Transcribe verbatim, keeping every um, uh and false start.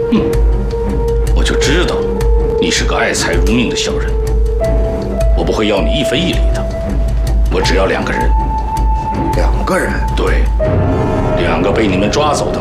哼，我就知道你是个爱财如命的小人。我不会要你一分一厘的，我只要两个人。 两个人？ 对，两个被你们抓走的